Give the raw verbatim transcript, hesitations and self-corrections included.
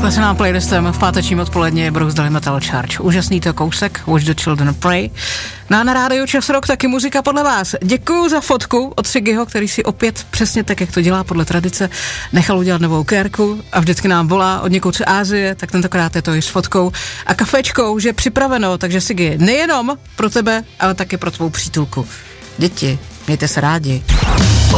Klesená playlistem v pátečním odpoledně je Bruce Dali Metal Charge. Úžasný to kousek, Watch the Children Pray. No a na rádiu Čas Rock taky muzika podle vás. Děkuju za fotku od Sigiho, který si opět přesně tak, jak to dělá podle tradice, nechal udělat novou kérku a vždycky nám volá od někud z Ázie, tak tentokrát je to i s fotkou a kafečkou, že je připraveno, takže Sigi, nejenom pro tebe, ale taky pro tvou přítulku. Děti, mějte se rádi.